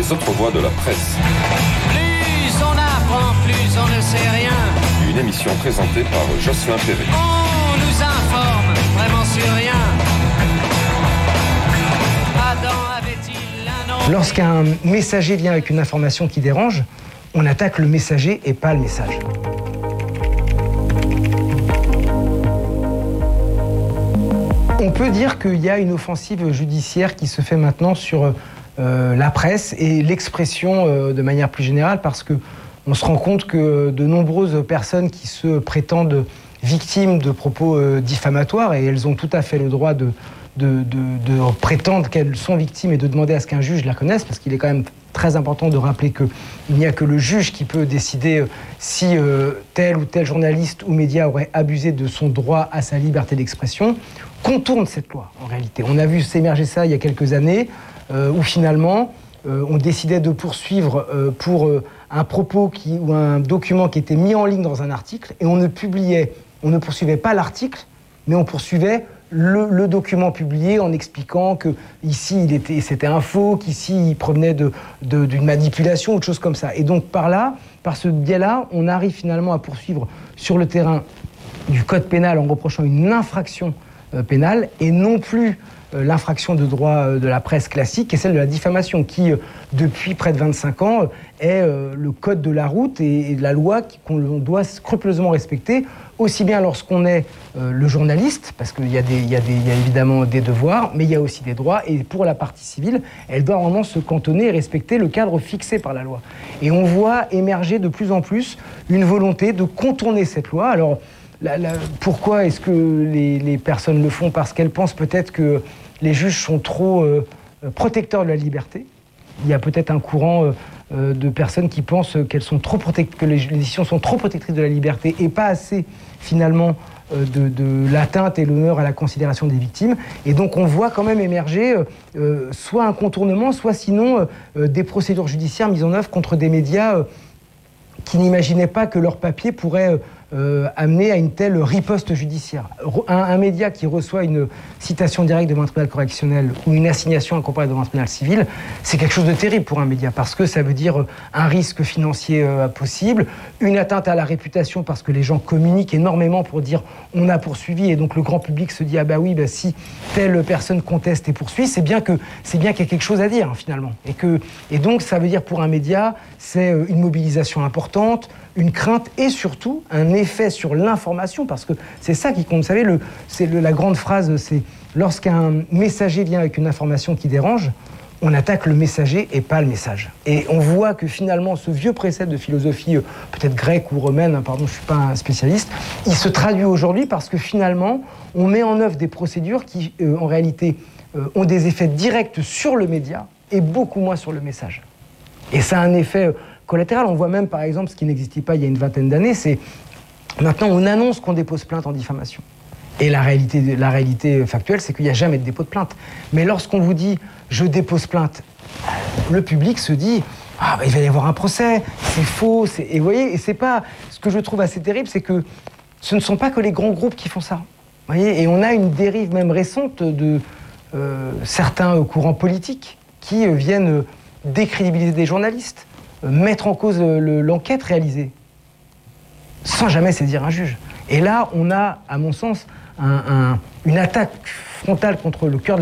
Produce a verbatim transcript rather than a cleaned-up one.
Les autres voix de la presse. Plus on apprend, plus on ne sait rien. Une émission présentée par Jocelyn Perret. On nous informe vraiment sur rien. Adam avait-il un nom? Lorsqu'un messager vient avec une information qui dérange, on attaque le messager et pas le message. On peut dire qu'il y a une offensive judiciaire qui se fait maintenant sur euh, la presse et l'expression euh, de manière plus générale, parce qu'on se rend compte que de nombreuses personnes qui se prétendent victimes de propos euh, diffamatoires, et elles ont tout à fait le droit de, de, de, de prétendre qu'elles sont victimes et de demander à ce qu'un juge la connaisse, parce qu'il est quand même très important de rappeler qu'il n'y a que le juge qui peut décider si euh, tel ou tel journaliste ou média aurait abusé de son droit à sa liberté d'expression. Contourne cette loi, en réalité. On a vu s'émerger ça il y a quelques années, euh, où finalement, euh, on décidait de poursuivre euh, pour euh, un propos qui, ou un document qui était mis en ligne dans un article, et on ne publiait, on ne poursuivait pas l'article, mais on poursuivait le, le document publié en expliquant que ici il était, c'était un faux, qu'ici il provenait de, de, d'une manipulation, ou de choses comme ça. Et donc par là, par ce biais-là, on arrive finalement à poursuivre sur le terrain du code pénal en reprochant une infraction euh, pénale et non plus euh, l'infraction de droit euh, de la presse classique, qui est celle de la diffamation, qui euh, depuis près de vingt-cinq ans euh, est euh, le code de la route et, et la loi qu'on doit scrupuleusement respecter, aussi bien lorsqu'on est euh, le journaliste, parce qu'il y, y, y a évidemment des devoirs, mais il y a aussi des droits, et pour la partie civile, elle doit vraiment se cantonner et respecter le cadre fixé par la loi. Et on voit émerger de plus en plus une volonté de contourner cette loi. Alors, la, la, pourquoi est-ce que les, les personnes le font? Parce qu'elles pensent peut-être que les juges sont trop euh, protecteurs de la liberté. Il y a peut-être un courant euh, euh, de personnes qui pensent qu'elles sont trop protect... que les, les décisions sont trop protectrices de la liberté et pas assez, finalement, euh, de, de l'atteinte et l'honneur à la considération des victimes. Et donc on voit quand même émerger euh, soit un contournement, soit sinon euh, des procédures judiciaires mises en œuvre contre des médias euh, qui n'imaginaient pas que leur papier pourrait... Euh, Euh, amené à une telle riposte judiciaire. Un, un média qui reçoit une citation directe devant un tribunal correctionnel ou une assignation accompagnée devant un tribunal civil, c'est quelque chose de terrible pour un média, parce que ça veut dire un risque financier euh, possible, une atteinte à la réputation, parce que les gens communiquent énormément pour dire on a poursuivi, et donc le grand public se dit ah bah oui, bah si telle personne conteste et poursuit, c'est bien que c'est bien qu'il y a quelque chose à dire hein, finalement. Et, que, et donc ça veut dire pour un média, c'est une mobilisation importante, une crainte et surtout un effet sur l'information, parce que c'est ça qui compte. Vous savez, le, c'est le, la grande phrase, c'est lorsqu'un messager vient avec une information qui dérange, on attaque le messager et pas le message. Et on voit que finalement, ce vieux précepte de philosophie, euh, peut-être grecque ou romaine, hein, pardon, je ne suis pas un spécialiste, il se traduit aujourd'hui parce que finalement, on met en œuvre des procédures qui, euh, en réalité, euh, ont des effets directs sur le média et beaucoup moins sur le message. Et ça a un effet euh, collatéral. On voit même, par exemple, ce qui n'existait pas il y a une vingtaine d'années, c'est maintenant on annonce qu'on dépose plainte en diffamation. Et la réalité, la réalité factuelle, c'est qu'il n'y a jamais de dépôt de plainte. Mais lorsqu'on vous dit « je dépose plainte », le public se dit « ah, bah, il va y avoir un procès, c'est faux ». C'est... Et vous voyez, et c'est pas... Ce que je trouve assez terrible, c'est que ce ne sont pas que les grands groupes qui font ça. Vous voyez, et on a une dérive même récente de euh, certains courants politiques qui euh, viennent décrédibiliser des journalistes, euh, mettre en cause euh, le, l'enquête réalisée, sans jamais saisir un juge. Et là, on a, à mon sens, un, un, une attaque frontale contre le cœur de la